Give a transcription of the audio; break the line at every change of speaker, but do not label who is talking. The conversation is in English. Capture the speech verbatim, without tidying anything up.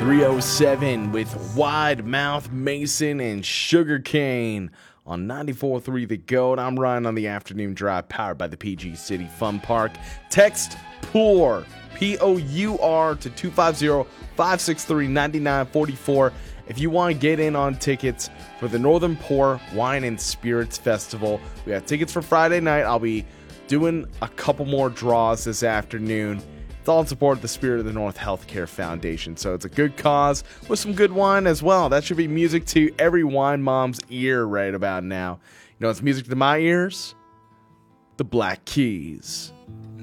three oh seven with Wide Mouth Mason and Sugarcane on ninety-four point three The Goat. I'm Ryan on the afternoon drive, powered by the P G City Fun Park. Text POUR, P O U R, to two five zero, five six three, nine nine four four if you want to get in on tickets for the Northern Pour Wine and Spirits Festival. We have tickets for Friday night. I'll be doing a couple more draws this afternoon. It's all in support of the Spirit of the North Healthcare Foundation. So it's a good cause with some good wine as well. That should be music to every wine mom's ear right about now. You know, it's music to my ears. The Black Keys.